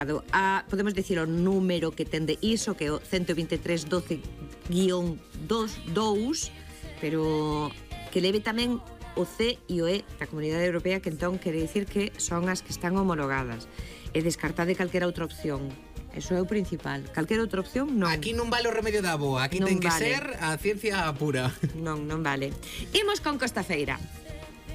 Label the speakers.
Speaker 1: Podemos dicir o número que ten de ISO, que é o 12312-2, pero que leve tamén o C e o E da Comunidade Europea, que entón quere dicir que son as que están homologadas. E descartade calquera outra opción. Eso é o principal. Calquera outra opción, non.
Speaker 2: Aquí non vale o remedio da boa, aquí ten que ser a ciencia pura.
Speaker 1: Non vale. Imos con Costa Feira.